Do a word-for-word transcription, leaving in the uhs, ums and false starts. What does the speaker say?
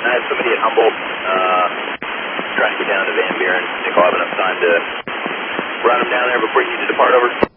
I have somebody at Humboldt uh, trying to get down to Van Buren. Think I'll have enough time to run them down there before you need to depart, over?